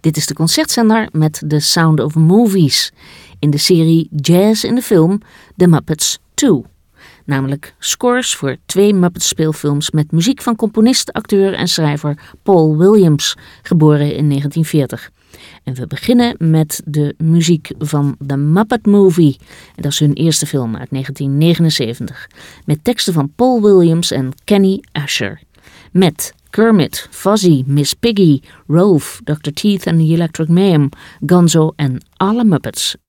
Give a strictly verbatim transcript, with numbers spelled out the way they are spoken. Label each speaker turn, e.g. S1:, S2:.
S1: Dit is de concertzender met The Sound of Movies in de serie Jazz in de film The Muppets twee. Namelijk scores voor twee Muppets speelfilms met muziek van componist, acteur en schrijver Paul Williams, geboren in negentien veertig. En we beginnen met de muziek van The Muppet Movie. En dat is hun eerste film uit negentien negenenzeventig. Met teksten van Paul Williams en Kenny Asher. Met Kermit, Fozzie, Miss Piggy, Rolf, dokter Teeth en the Electric Mayhem, Gonzo en alle Muppets